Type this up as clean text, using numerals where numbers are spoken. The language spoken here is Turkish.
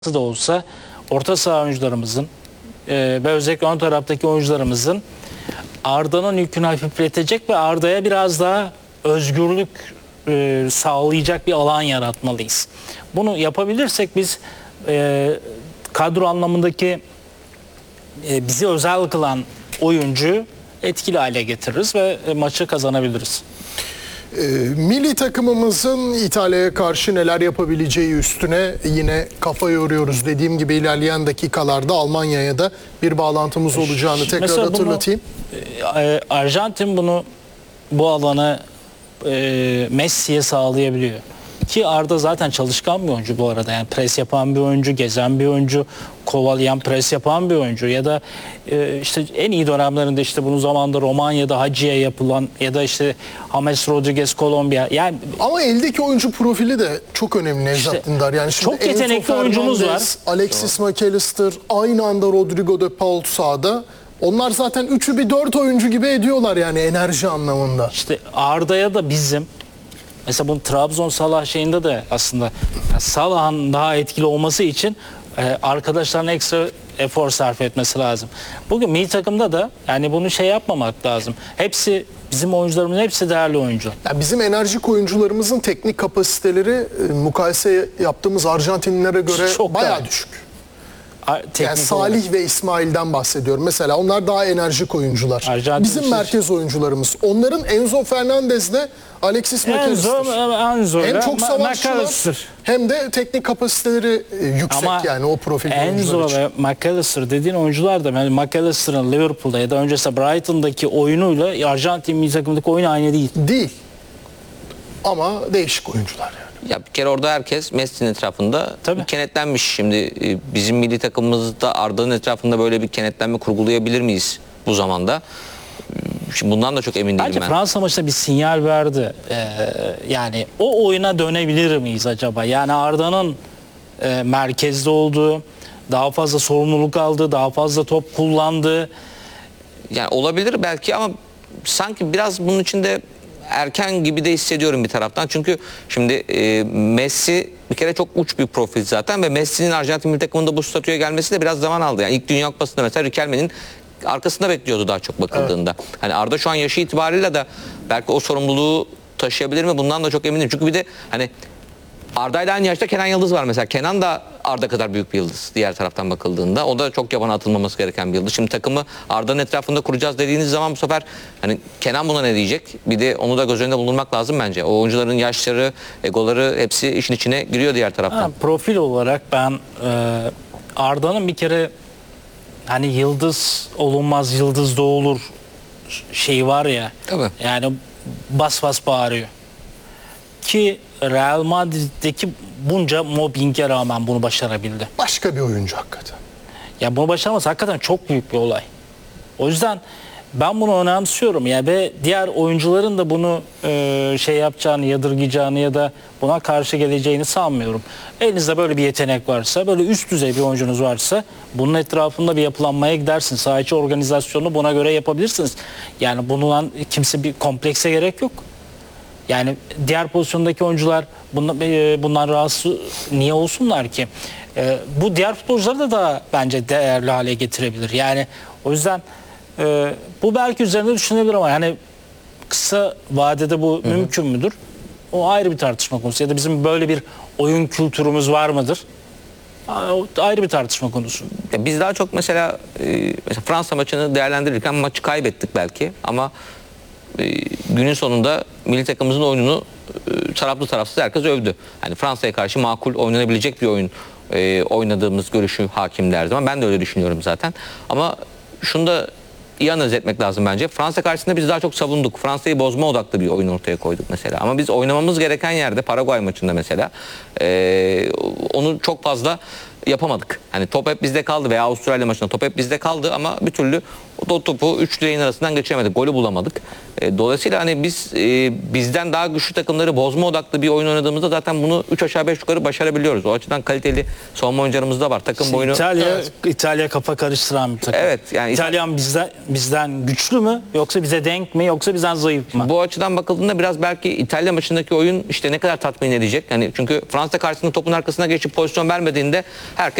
da olsa orta saha oyuncularımızın ve özellikle ön taraftaki oyuncularımızın Arda'nın yükünü hafifletecek ve Arda'ya biraz daha özgürlük sağlayacak bir alan yaratmalıyız. Bunu yapabilirsek biz kadro anlamındaki bizi özel kılan oyuncuyu etkili hale getiririz ve maçı kazanabiliriz. Milli takımımızın İtalya'ya karşı neler yapabileceği üstüne yine kafa yoruyoruz. Dediğim gibi ilerleyen dakikalarda Almanya'ya da bir bağlantımız olacağını tekrar mesela hatırlatayım. Arjantin bu alanı Messi'ye sağlayabiliyor. Ki Arda zaten çalışkan bir oyuncu bu arada. Yani pres yapan bir oyuncu, gezen bir oyuncu, kovalayan, pres yapan bir oyuncu. Ya da işte en iyi dönemlerinde işte bunun zamanında Romanya'da Hacı'ya yapılan ya da işte James Rodriguez Kolombiya. Yani ama eldeki oyuncu profili de çok önemli Nevzat Dindar. Yani şimdi çok yetenekli oyuncumuz var. Alexis McAllister, aynı anda Rodrigo de Paul sahada. Onlar zaten üçü bir 4 oyuncu gibi ediyorlar yani enerji anlamında. İşte Arda'ya da bizim mesela bunun Trabzon Salah şeyinde de aslında Salah'ın daha etkili olması için arkadaşların ekstra efor sarf etmesi lazım. Bugün milli takımda da yani bunu şey yapmamak lazım. Hepsi bizim oyuncularımızın hepsi değerli oyuncu. Yani bizim enerjik oyuncularımızın teknik kapasiteleri mukayese yaptığımız Arjantinlilere göre çok bayağı düşük. Yani Salih olarak. ve İsmail'den bahsediyorum. Mesela onlar daha enerjik oyuncular. Arjantin bizim merkez oyuncular. Onların Enzo Fernandez'le Alexis McAllister. Hem çok savaşçılar hem de teknik kapasiteleri yüksek. Ama yani o profil Enzo ve McAllister dediğin oyuncular da yani McAllister'ın Liverpool'da ya da öncesinde Brighton'daki oyunuyla Arjantin milli takımındaki oyunu aynı değil. Değil. Ama değişik oyuncular yani. Ya bir kere orada herkes Messi'nin etrafında kenetlenmiş. Şimdi bizim milli takımımızda Arda'nın etrafında böyle bir kenetlenme kurgulayabilir miyiz bu zamanda? Şimdi bundan da çok emin değilim ben. Fransa maçında bir sinyal verdi. Yani o oyuna dönebilir miyiz acaba? Yani Arda'nın merkezde olduğu, daha fazla sorumluluk aldığı, daha fazla top kullandığı. Yani olabilir belki ama sanki biraz bunun içinde erken gibi de hissediyorum bir taraftan. Çünkü şimdi Messi bir kere çok uç bir profil zaten ve Messi'nin Arjantin milli takımında bu statüye gelmesi de biraz zaman aldı. Yani ilk Dünya Kupası'nda mesela Riquelme'nin arkasında bekliyordu daha çok bakıldığında. Evet. Hani Arda şu an yaşı itibariyle de belki o sorumluluğu taşıyabilir mi? Bundan da çok eminim. Çünkü bir de hani Arda ile aynı yaşta Kenan Yıldız var mesela. Kenan da Arda kadar büyük bir yıldız diğer taraftan bakıldığında. O da çok yabana atılmaması gereken bir yıldız. Şimdi takımı Arda'nın etrafında kuracağız dediğiniz zaman bu sefer hani Kenan buna ne diyecek? Bir de onu da göz önünde bulundurmak lazım bence. O oyuncuların yaşları, egoları hepsi işin içine giriyor diğer taraftan. Profil olarak ben Arda'nın bir kere hani yıldız olunmaz yıldız doğulur şeyi var ya. Tabii. Yani bas bas bağırıyor. Ki Real Madrid'deki bunca mobbinge rağmen bunu başarabildi. Başka bir oyuncu hakikaten. Ya bunu başaraması hakikaten çok büyük bir olay. O yüzden ben bunu önemsiyorum ya ve diğer oyuncuların da bunu şey yapacağını, yadırgayacağını ya da buna karşı geleceğini sanmıyorum. Elinizde böyle bir yetenek varsa, böyle üst düzey bir oyuncunuz varsa bunun etrafında bir yapılanmaya gidersiniz. Saha içi organizasyonunu buna göre yapabilirsiniz. Yani bundan kimse bir komplekse gerek yok. Yani diğer pozisyondaki oyuncular bundan rahatsız niye olsunlar ki? Bu diğer futbolcuları da bence değerli hale getirebilir. Yani o yüzden bu belki üzerinde düşünebilir ama yani kısa vadede bu mümkün müdür? O ayrı bir tartışma konusu. Ya da bizim böyle bir oyun kültürümüz var mıdır? O ayrı bir tartışma konusu. Ya biz daha çok mesela Fransa maçını değerlendirirken maçı kaybettik belki ama günün sonunda milli takımımızın oyununu taraflı tarafsız herkes övdü. Yani Fransa'ya karşı makul oynanabilecek bir oyun oynadığımız görüşü hakimlerdi ama ben de öyle düşünüyorum zaten. Ama şunu da iyi analiz etmek lazım bence. Fransa karşısında biz daha çok savunduk. Fransa'yı bozma odaklı bir oyun ortaya koyduk mesela. Ama biz oynamamız gereken yerde Paraguay maçında mesela onu çok fazla yapamadık. Hani top hep bizde kaldı veya Avustralya maçında top hep bizde kaldı ama bir türlü o topu 3 direğin arasından geçiremedik. Golü bulamadık. Dolayısıyla hani biz bizden daha güçlü takımları bozma odaklı bir oyun oynadığımızda zaten bunu 3 aşağı 5 yukarı başarabiliyoruz. O açıdan kaliteli savunma oyuncularımız da var. Takım boyunu İtalya kafa karıştıran bir takım. Evet, yani İtalyan bizden güçlü mü yoksa bize denk mi yoksa bizden zayıf mı? Bu açıdan bakıldığında biraz belki İtalya maçındaki oyun işte ne kadar tatmin edecek. Yani çünkü Fransa karşısında topun arkasına geçip pozisyon vermediğinde Herkes